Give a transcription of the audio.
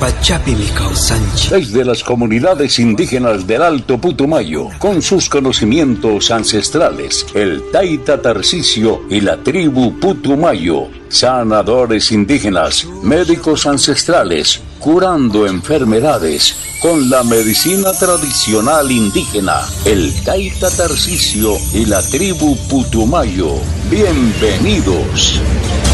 Desde las comunidades indígenas del Alto Putumayo, con sus conocimientos ancestrales, el Taita Tarcisio y la tribu Putumayo, sanadores indígenas, médicos ancestrales, curando enfermedades con la medicina tradicional indígena, el Taita Tarcisio y la tribu Putumayo. Bienvenidos.